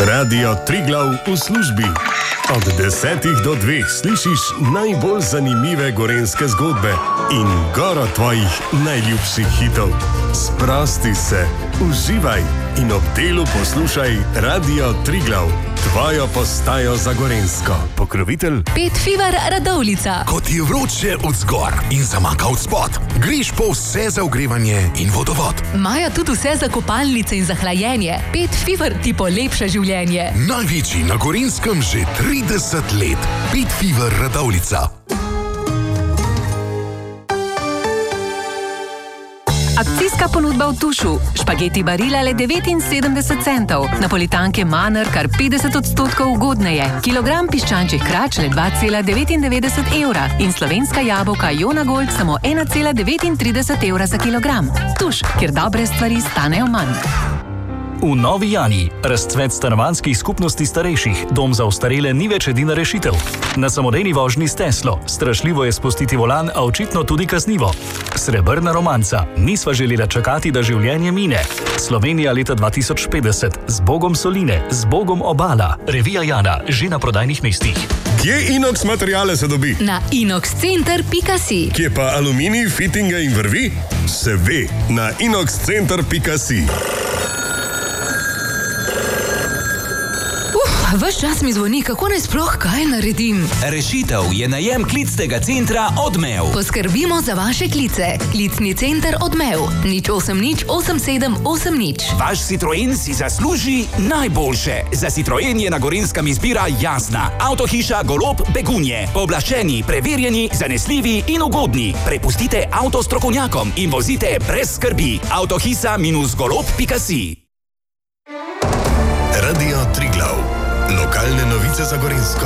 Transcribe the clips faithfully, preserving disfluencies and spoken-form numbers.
Radio Triglav v službi. Od desetih do dveh slišiš najbolj zanimive gorenjske zgodbe in goro tvojih najljubših hitov. Sprosti se, uživaj in ob delu poslušaj Radio Triglav, tvojo postajo za gorenjsko. Pokrovitelj Pet Fever Radovljica. Ko ti je vroče od zgor in zamaka od spod, greš po vse za ogrevanje in vodovod. Imajo tudi vse za kopalnice in za hlajenje. Pet Fever ti polepša življenje. Največji na Gorenjskem že trideset let. Pet Fever Radovljica. Akcijska ponudba v Tušu. Špageti Barilla le devetinsedemdeset centov. Napolitanke Manner kar petdeset odstotkov ugodneje. Kilogram piščančjih krač le dva cela devetindevetdeset evra. In slovenska jabolka Jona Gold samo ena cela devetintrideset evra za kilogram. Tuš, kjer dobre stvari stanejo manj. V Novi Jani razcvet stanovanjskih skupnosti starejših. Dom za ostarele ni več edina rešitev. Na samodejni vožnji s Teslo. Strašljivo je spustiti volan, a očitno tudi kaznivo. Srebrna romanca. Nisva želela čakati, da življenje mine. Slovenija leta dva tisoč petdeset. Z Bogom Soline, z Bogom Obala. Revija Jana, že na prodajnih mestih. Kje inox materiale se dobi? Na inoxcenter pika si. Kje pa aluminij, fitinge in vrvi? Se ve, na inoxcenter pika si. Ves čas mi zvoni, kako naj sploh kaj naredim. Rešitev je najem klicnega centra Odmev. Poskrbimo za vaše klice. Klicni center Odmev. Nič osem nič osem sedem osem nič. Vaš Citroen si zasluži najboljše. Za Citroen je na Gorenjskem izbira jasna. Avtohiša Golob Begunje. Pooblaščeni, preverjeni, zanesljivi in ugodni. Prepustite avto strokovnjakom in vozite brez skrbi. Avtohiša golob pika si. Radio Triglav. Lokalne novice za Gorenjsko.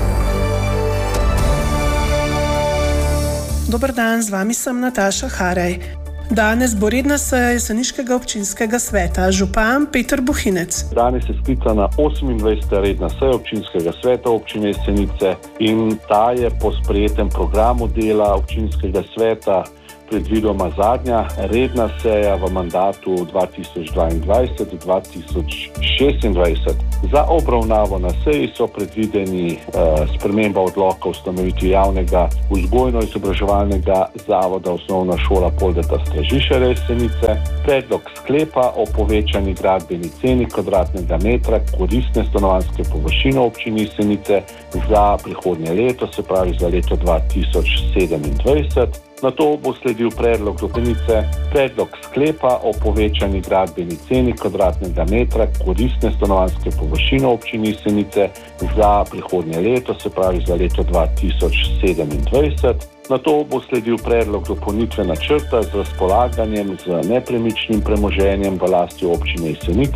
Dober dan, z vami sem Nataša Haraj. Danes bo redna seja jeseniškega občinskega sveta. Župan Peter Bohinec. Danes je sklicana osemindvajseta redna seja občinskega sveta občine Jesenice in ta je po sprejetem programu dela občinskega sveta predvidoma zadnja redna seja v mandatu dva tisoč dvaindvajset do dva tisoč šestindvajset. Za obravnavo na seji so predvideni uh, sprememba odloka o ustanovitvi javnega vzgojno-izobraževalnega zavoda Osnovna šola Poldeta Stražišarja Jesenice, predlog sklepa o povečani gradbeni ceni kvadratnega metra koristne stanovanjske površine občine Jesenice za prihodnje leto, se pravi za leto dva tisoč sedemindvajset. Na to bo sledil predlog dopolnitve, predlog sklepa o povečani gradbeni ceni kvadratnega metra koristne stanovanjske površine občine Jesenice za prihodnje leto, se pravi za leto dva tisoč sedemindvajset. Na to bo sledil predlog dopolnitve načrta z razpolaganjem z nepremičnim premoženjem v lasti občine Jesenice